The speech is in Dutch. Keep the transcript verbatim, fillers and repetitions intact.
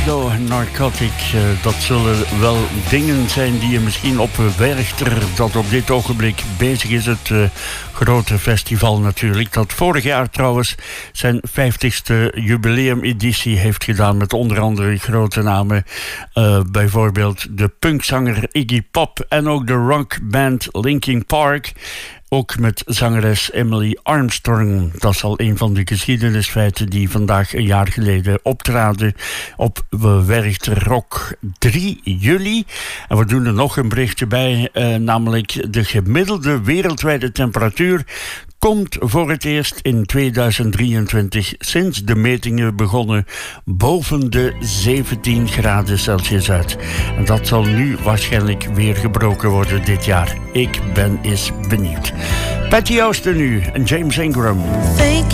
Tornado Narcotic. Uh, dat zullen wel dingen zijn die je misschien op Werchter, dat op dit ogenblik bezig is, het uh, grote festival natuurlijk, dat vorig jaar trouwens zijn vijftigste jubileumeditie heeft gedaan met onder andere grote namen, uh, bijvoorbeeld de punkzanger Iggy Pop en ook de rockband Linkin Park. Ook met zangeres Emily Armstrong. Dat is al een van de geschiedenisfeiten die vandaag een jaar geleden optraden op Werchter Rock. drie juli. En we doen er nog een berichtje bij, eh, namelijk de gemiddelde wereldwijde temperatuur komt voor het eerst in tweeduizend drieëntwintig sinds de metingen begonnen boven de zeventien graden Celsius uit. En dat zal nu waarschijnlijk weer gebroken worden dit jaar. Ik ben eens benieuwd. Patty Auster nu en James Ingram.